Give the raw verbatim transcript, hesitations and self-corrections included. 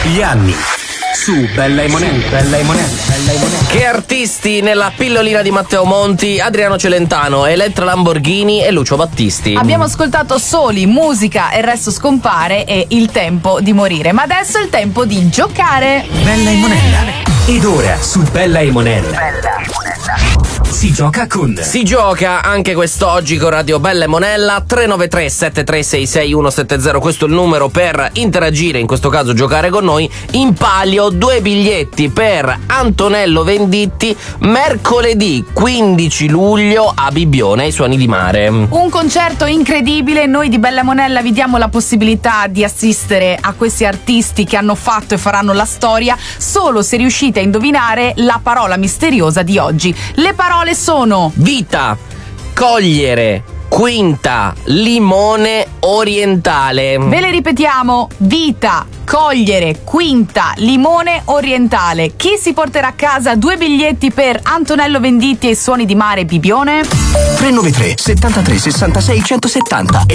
Gli anni su Bella e Monella. Bella e Monella. Bella e Monella. Che artisti nella pillolina di Matteo Monti, Adriano Celentano, Elettra Lamborghini e Lucio Battisti. Abbiamo ascoltato Soli, Musica e il resto scompare e Il tempo di morire. Ma adesso è il tempo di giocare. Bella e Monella. Ed ora su Bella e Monella. Bella e Monella. Si gioca con. Si gioca anche quest'oggi con Radio Bella e Monella. Tre nove tre sette tre sei sei uno sette zero. Questo è il numero per interagire, in questo caso giocare con noi. In palio due biglietti per Antonello Venditti mercoledì quindici luglio a Bibbione ai Suoni di Mare. Un concerto incredibile. Noi di Bella e Monella vi diamo la possibilità di assistere a questi artisti che hanno fatto e faranno la storia solo se riuscite a indovinare la parola misteriosa di oggi. Le parole sono vita, cogliere, quinta, limone, orientale. Ve le ripetiamo: vita, cogliere, quinta, limone, orientale. Chi si porterà a casa due biglietti per Antonello Venditti e Suoni di Mare Bibbione? tre nove tre settantatré sessantasei centosettanta